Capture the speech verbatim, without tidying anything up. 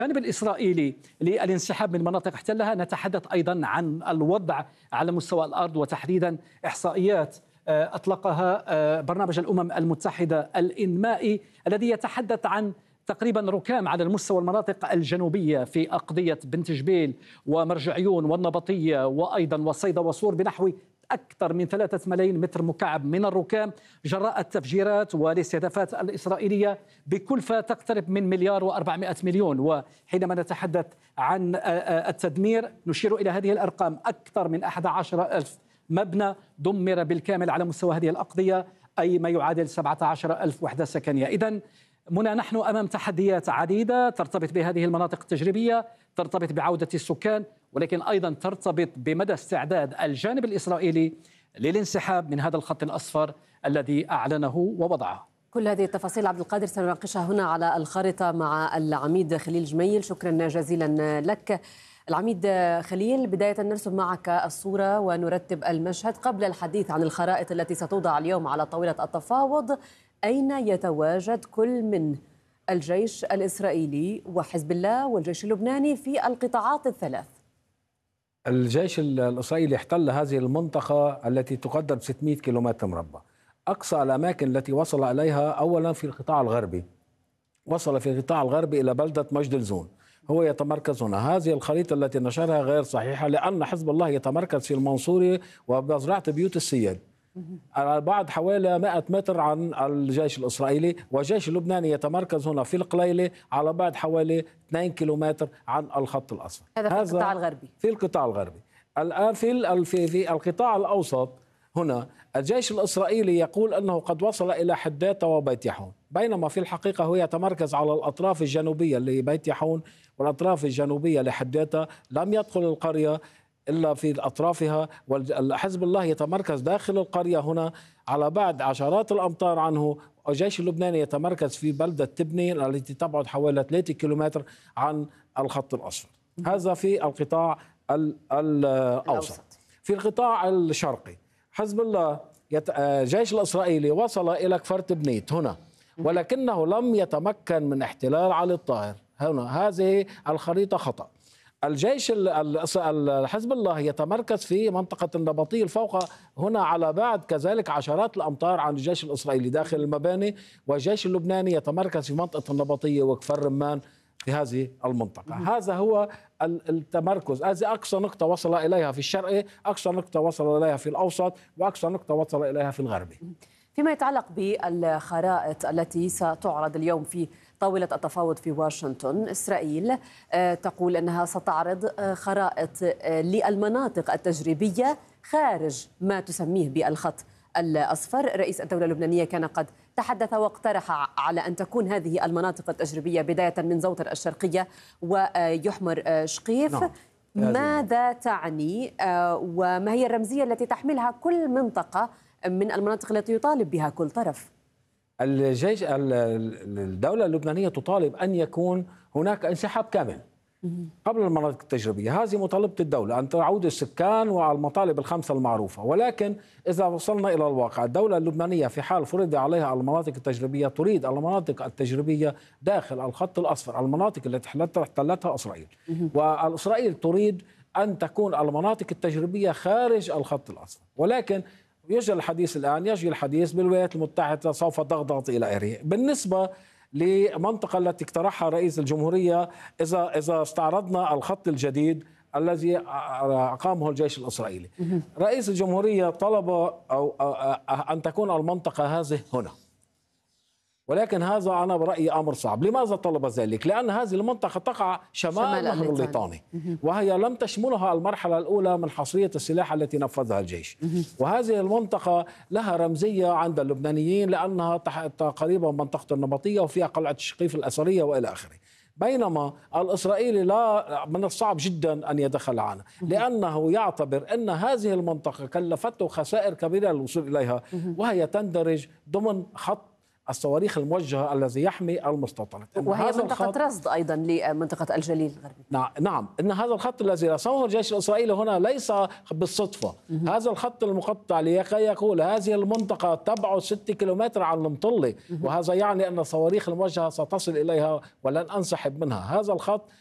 الجانب الإسرائيلي للانسحاب من مناطق احتلها، نتحدث أيضا عن الوضع على مستوى الأرض، وتحديدا إحصائيات أطلقها برنامج الأمم المتحدة الإنمائي الذي يتحدث عن تقريبا ركام على المستوى المناطق الجنوبية في أقضية بنت جبيل ومرج عيون والنبطية وأيضا وصيدا وصور بنحو أكثر من ثلاثة ملايين متر مكعب من الركام جراء التفجيرات والاستهدافات الإسرائيلية بكلفة تقترب من مليار وأربعمائة مليون. وحينما نتحدث عن التدمير نشير إلى هذه الأرقام: أكثر من أحد عشر ألف مبنى دمر بالكامل على مستوى هذه الأقضية، أي ما يعادل سبعة عشر ألف وحدة سكنية. إذن منى، نحن أمام تحديات عديدة ترتبط بهذه المناطق التجريبية، ترتبط بعودة السكان، ولكن أيضا ترتبط بمدى استعداد الجانب الإسرائيلي للانسحاب من هذا الخط الأصفر الذي أعلنه ووضعه. كل هذه التفاصيل عبد القادر سنناقشها هنا على الخارطة مع العميد خليل جميل. شكرا جزيلا لك العميد خليل. بداية نرسم معك الصورة ونرتب المشهد قبل الحديث عن الخرائط التي ستوضع اليوم على طاولة التفاوض. أين يتواجد كل من الجيش الإسرائيلي وحزب الله والجيش اللبناني في القطاعات الثلاث؟ الجيش الإسرائيلي احتل هذه المنطقة التي تقدر ب ستمائة كيلومتر مربع. أقصى الأماكن التي وصل إليها أولا في القطاع الغربي، وصل في القطاع الغربي إلى بلدة مجد الزون، هو يتمركز هنا. هذه الخريطة التي نشرها غير صحيحة، لأن حزب الله يتمركز في المنصورة وبزرعة بيوت السياد على بعد حوالي مائة متر عن الجيش الإسرائيلي، والجيش اللبناني يتمركز هنا في القليلة على بعد حوالي اثنين كيلومتر عن الخط الأصفر. هذا في القطاع الغربي. في القطاع الغربي. الآن في في في القطاع الأوسط هنا الجيش الإسرائيلي يقول أنه قد وصل إلى حداتا وبيت يحون، بينما في الحقيقة هو يتمركز على الأطراف الجنوبية لبيت يحون والأطراف الجنوبية لحداتا، لم يدخل القرية إلا في أطرافها، والحزب الله يتمركز داخل القرية هنا على بعد عشرات الأمتار عنه. الجيش اللبناني يتمركز في بلدة تبني التي تبعد حوالي ثلاثة كيلومتر عن الخط الأصفر. هذا في القطاع الأوسط. في القطاع الشرقي حزب الله يت... الجيش الإسرائيلي وصل إلى كفر تبنيت هنا، ولكنه لم يتمكن من احتلال علي الطاهر هنا. هذه الخريطة خطأ. الجيش حزب الله يتمركز في منطقة النبطية الفوق هنا على بعد كذلك عشرات الأمتار عن الجيش الإسرائيلي داخل المباني، والجيش اللبناني يتمركز في منطقة النبطية وكفر رمان في هذه المنطقة. هذا هو التمركز. هذه أقصى نقطة وصل إليها في الشرقي، أقصى نقطة وصل إليها في الأوسط، وأقصى نقطة وصل إليها في الغربي. فيما يتعلق بالخرائط التي ستعرض اليوم في طاولة التفاوض في واشنطن، إسرائيل تقول أنها ستعرض خرائط للمناطق التجريبية خارج ما تسميه بالخط الأصفر. رئيس الدولة اللبنانية كان قد تحدث واقترح على أن تكون هذه المناطق التجريبية بداية من زوتر الشرقية ويحمر شقيف. نعم. ماذا تعني وما هي الرمزية التي تحملها كل منطقة من المناطق التي يطالب بها كل طرف؟ الجيش الدولة اللبنانية تطالب أن يكون هناك انسحاب كامل قبل المناطق التجريبية. هذه مطالبة الدولة، أن تعود السكان والمطالب الخمسة المعروفة. ولكن إذا وصلنا إلى الواقع، الدولة اللبنانية في حال فرض عليها المناطق التجريبية تريد المناطق التجريبية داخل الخط الأصفر، المناطق التي احتلتها إسرائيل، وإسرائيل تريد أن تكون المناطق التجريبية خارج الخط الأصفر. ولكن يجري الحديث الآن يجري الحديث بالولايات المتحدة سوف تضغط إلى إيران. بالنسبة لمنطقة التي اقترحها رئيس الجمهورية، إذا إذا استعرضنا الخط الجديد الذي أقامه الجيش الإسرائيلي، رئيس الجمهورية طلب أو أن تكون المنطقة هذه هنا، ولكن هذا أنا برأيي أمر صعب. لماذا طلب ذلك؟ لأن هذه المنطقة تقع شمال نهر الليطاني، وهي لم تشملها المرحلة الأولى من حصرية السلاح التي نفذها الجيش. وهذه المنطقة لها رمزية عند اللبنانيين لأنها قريبة من منطقة النبطية وفيها قلعة الشقيف الأثرية وإلى آخره. بينما الإسرائيلي لا، من الصعب جدا أن يدخل عنها، لأنه يعتبر أن هذه المنطقة كلفته خسائر كبيرة للوصول إليها، وهي تندرج ضمن خط الصواريخ الموجهة الذي يحمي المستوطنات. وهي منطقة رصد أيضا لمنطقة الجليل الغربي. نعم نعم إن هذا الخط الذي رسمه الجيش الإسرائيلي هنا ليس بالصدفة. هذا الخط المقطع لكي يقول هذه المنطقة تبعد ستة كيلومتر عن المطلة، وهذا يعني أن الصواريخ الموجهة ستصل إليها ولن أنسحب منها. هذا الخط